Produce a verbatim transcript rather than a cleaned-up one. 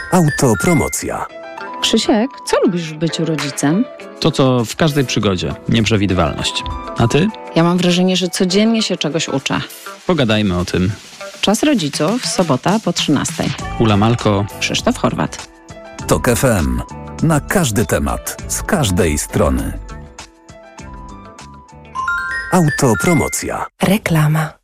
Autopromocja. Krzysiek, co lubisz w byciu rodzicem? To, co w każdej przygodzie. Nieprzewidywalność. A ty? Ja mam wrażenie, że codziennie się czegoś uczę. Pogadajmy o tym. Czas rodziców, sobota po trzynastej. Ula Malko. Krzysztof Horwat. Tok F M. Na każdy temat, z każdej strony. Autopromocja. Reklama.